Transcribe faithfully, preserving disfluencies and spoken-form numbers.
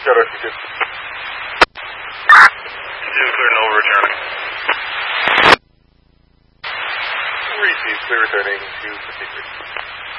Shadow two two. Two clear, no returning. Repeat, clear returning to fifty-three.